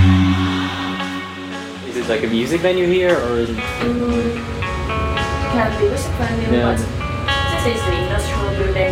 Is it like a music venue here, or is it? Can be music venue, Yeah. but this is the industrial building.